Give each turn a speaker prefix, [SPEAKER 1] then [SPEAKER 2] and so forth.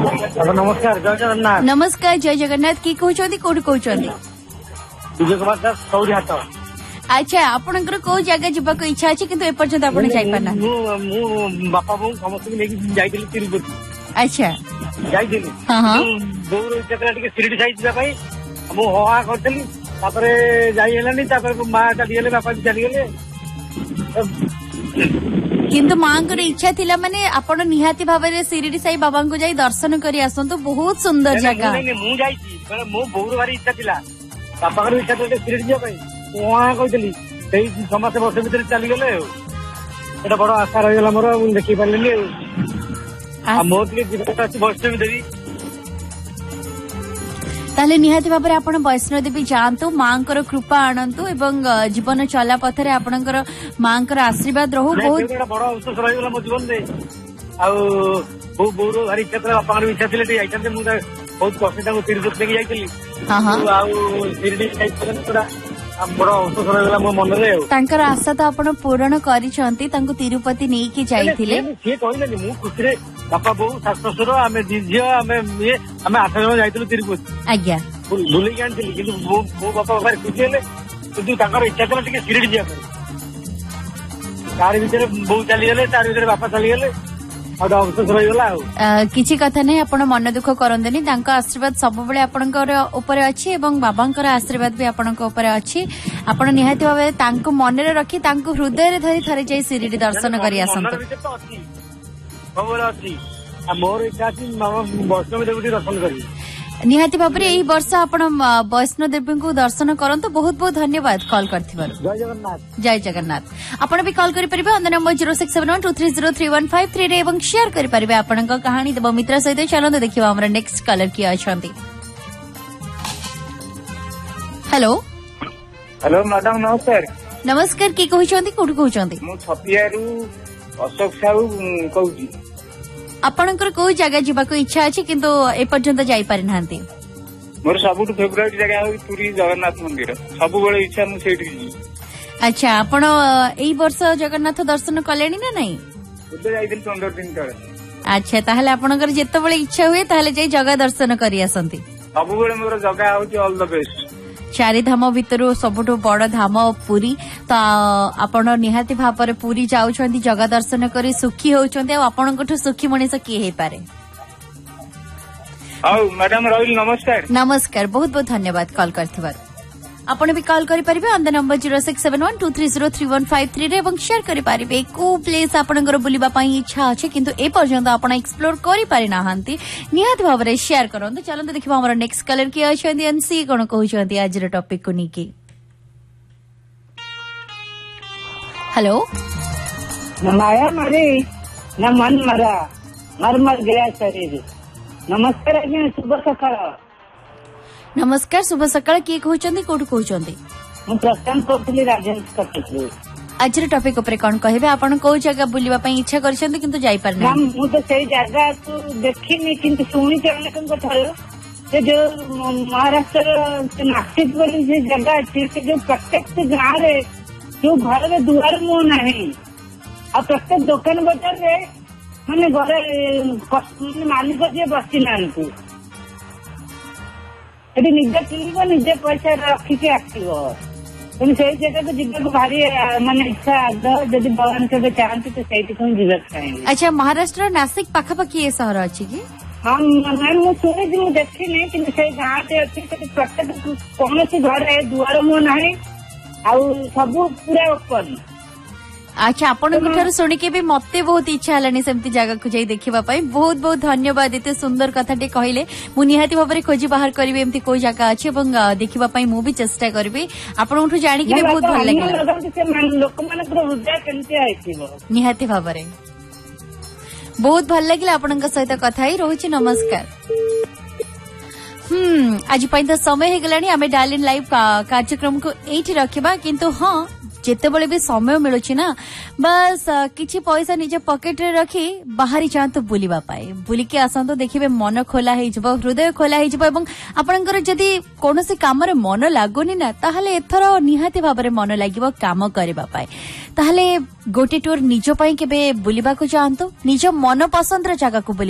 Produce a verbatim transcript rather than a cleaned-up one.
[SPEAKER 1] नमस्कार जय जगन्नाथ।
[SPEAKER 2] नमस्कार जय जगन्नाथ की कहते कौटी कहते
[SPEAKER 1] विजय कुमार दास सौरी हाट।
[SPEAKER 2] अच्छा आपनकर को जगह जीवाक इच्छा अच्छी किंतु एपर्यंत आपण जाई पारना
[SPEAKER 1] बापा बोऊ समस्त लेकिन जाइतिली तिरुपति।
[SPEAKER 2] अच्छा
[SPEAKER 1] जाइतिली
[SPEAKER 2] हां हां
[SPEAKER 1] बोऊ केतला टिके शिरडी जाई जिबा पई मु होआ करतली तापरे जाई हेलानी तापरे मा चली गेले बापा चली गेले
[SPEAKER 2] किंतु मांकर इच्छा थिला माने आपण निहाती भाबरे शिरडी साई बाबा को जाई दर्शन करी आसंतु बहुत सुंदर जगह।
[SPEAKER 1] नहीं मु जाईची पर मो बोऊर भारी इच्छा थिला बापा कर इच्छा थिला शिरडी जा पई वहाँ कहली समस्त वर्ष भर चली गले एटा बड़ आशा रही मोर देखी पारे मोर वैष्णवी देवी
[SPEAKER 2] ताले निहाती भाबरे आपण वैष्णव देवी जातु मांकर कृपा आणंतु एवं जीवन चला पथरे आपणकर मांकर आशीर्वाद रहू। बहुत
[SPEAKER 1] बड़ अवसर रही मो जीवन में आउ बोर भारी इच्छा था बापा इच्छा थे जाते मुझे बहुत कष्ट तिरुपति लेके जाइली बड़ा अवसर रही मो मन में
[SPEAKER 2] आशा तो आपण पूरण करिसंती तांको तिरुपति नहीं की जाइथिले
[SPEAKER 1] से कहले मु खुशी बापा बोऊ सास ससुर आम झील आम ये आम आठ जन जाइलु तिरुपति
[SPEAKER 2] आज्ञा
[SPEAKER 1] बुले आनी कि मो बापा बाबा खुशी हेले कि इच्छा था टे शिरडी जाए तार भीतर बोऊ चलीगले तार भीतर बापा चलीगले
[SPEAKER 2] किसी कथा नहीं आपण मन दुख करंतनी तांका आशीर्वाद सब बेले आपनकर ऊपर अछि एवं बाबांकर आशीर्वाद भी आपनक ऊपर अछि। आपण निहाती भाबे तांको मन रे रखी तांको हृदय रे धरी थरे जाई शिरडी दर्शन करी आसंत
[SPEAKER 1] मोर इच्छा अछि वैष्णव देवी दर्शन करी
[SPEAKER 2] निहाती भाबरे एही वर्ष आपण वैष्णव देवी को दर्शन करंतु। बहुत बहुत धन्यवाद कॉल करथिबार।
[SPEAKER 1] जय जगन्नाथ
[SPEAKER 2] जय जगन्नाथ। आपण भी कॉल करि परिबे on number zero six seven one two three zero three one five three रे एवं शेयर करि परिबे आपनक कहानी देबो मित्र सहित। चलंत देखिबा हमर नेक्स्ट कॉलर की अछंती। हेलो
[SPEAKER 3] हेलो मैडम नमस्कार।
[SPEAKER 2] नमस्कार की कहउछंती कोठु कहउछंती
[SPEAKER 3] मु छपियारू अशोक साहू कहउची।
[SPEAKER 2] आपनकर को जगह जीवाक इच्छा अछि किंतु ए पर्यंत जाई पारि नांती
[SPEAKER 3] मोर सबुठ फेवरेट जगह हो पुरी जगन्नाथ मंदिर सब बेले इच्छा मु सेठी जी।
[SPEAKER 2] अच्छा आपण एई वर्ष जगन्नाथ दर्शन कलेनी ना नहीं
[SPEAKER 3] उदे जाइदिन पंद्रह दिन तळे।
[SPEAKER 2] अच्छा ताहले आपनकर जेते बेले इच्छा हुए ताहले जाई जगह दर्शन करी आसंती
[SPEAKER 3] सब बेले मोर जगह होची ऑल द बेस्ट।
[SPEAKER 2] चारि धाम भितरु सबुठु बड़ धाम पुरी तो आपण निहाती भाବରେ पुरी जाउछंती जगह दर्शन करी सुखी होउछंती आ आपनकठु सुखी मनीष की हे पारे।
[SPEAKER 3] आउ मैडम राहुल नमस्कार।
[SPEAKER 2] नमस्कार बहुत बहुत धन्यवाद कॉल करथिबार। आपण भी कॉल करि परिबे on the number zero six seven one two three zero three one five three रे एवं शेयर करि परिबे को प्लेस आपनकर बुलिबा पई इच्छा अछि किंतु ए पर्यंत आपण एक्सप्लोर करि पारि नाहंती निहाती भाବରେ शेयर करंतु। चलंतु देखिबा हमर नेक्स्ट कलर की अछंती एनसी कोन कहउछंती आज रे टॉपिक को निकी। हेलो
[SPEAKER 4] माया मारे न मन मरा मर मर गया शरीर। नमस्कार आज्ञा शुभ सकाळ।
[SPEAKER 2] नमस्कार शुभ सकाळ की कहउछंती कोठु कहउछंती
[SPEAKER 4] मु प्रशांत कोथली राजेश कटकली।
[SPEAKER 2] आज रे टॉपिक ऊपर कोन कहबे आपण को जगह बुलिबा पई इच्छा करछंती किंतु जाई पारना
[SPEAKER 4] हम मु तो सही जगह तो देखिनी किंतु सुनी चलकन को थरो से जो महाराष्ट्र नासिक वाली जे जगह अछि से जो प्रत्येक गांव रे जो घर में दुआर मुंह नहीं आ प्रत्येक दुकान बाजार रे माने घरे मालिक जे बसी नांती एटी निजे किनिबो निजे पैसा रखिके आसीबो तेणु से जगह को जीवन भारी माने इच्छा जदि भगवान के चाहते तो सही को जीवन चाहिए।
[SPEAKER 2] अच्छा महाराष्ट्र नासिक पाखापाखी ये शहर अच्छी कि
[SPEAKER 4] हाँ मैम मुझे शुणी मुझे देखनी कि से गाँव से अच्छी प्रत्येक कौन सी घर है दुआर मुह ना सब पूरा ओपन।
[SPEAKER 2] अच्छा आपण शुणिके भी मते बहुत इच्छा है सेमती जगह को जाई देखिबा पई। बहुत बहुत धन्यवाद एते सुंदर कथाटे कहले मु निहाती भाबरे खोजी बाहर करबी एमती कोई जगह अछि एवं देखिबा पई मु भी चेष्टा करबी। आपनठु जानि के बहुत भल लागला
[SPEAKER 4] लोक मानकर हृदय केनते आइथिबो
[SPEAKER 2] निहाती भाबरे बहुत भल लागला आपनका सहित कथा ही रहउछि। नमस्कार। हम्म आज पई तो समय हे गलानी आमे डालिन लाइव कार्यक्रम को एठी रखिबा किंतु हां जेतेबेले भी समय मिलुछि ना बस किछि पैसा निजे पॉकेट रे रखी बाहरी जांतु बुलिबा पाए बुलिके आसंतो देखिबे मन खोला हे जबो हृदय खोला हे जबो एवं आपनकर जदी कोनोसी काम रे मन लागोनी ना ताहले एथरो निहाती भाबरे मन लागिबो काम करबा पाए ताहले गोटे टूर निजो पई केबे बुलिबा को जांतु निजो मन पसंद रे जगह को